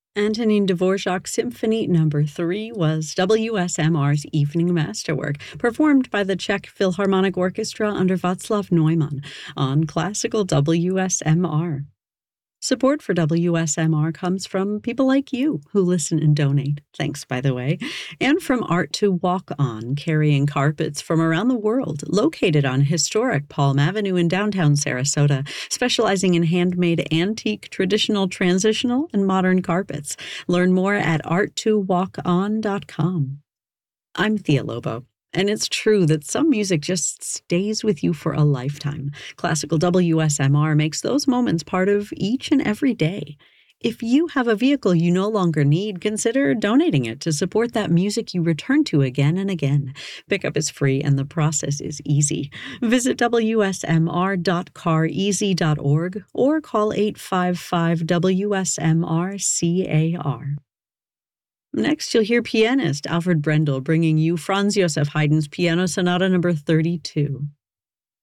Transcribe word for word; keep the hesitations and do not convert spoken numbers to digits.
Antonin Dvorak's Symphony Number three was W S M R's evening masterwork, performed by the Czech Philharmonic Orchestra under Václav Neumann on classical W S M R. Support for W S M R comes from people like you who listen and donate, thanks by the way, and from Art to Walk On, carrying carpets from around the world, located on historic Palm Avenue in downtown Sarasota, specializing in handmade antique, traditional, transitional, and modern carpets. Learn more at art to walk on dot com. I'm Thea Lobo. And it's true that some music just stays with you for a lifetime. Classical W S M R makes those moments part of each and every day. If you have a vehicle you no longer need, consider donating it to support that music you return to again and again. Pickup is free and the process is easy. Visit w s m r dot car easy dot org or call eight five five W S M R C A R. Next, you'll hear pianist Alfred Brendel bringing you Franz Joseph Haydn's Piano Sonata Number thirty-two.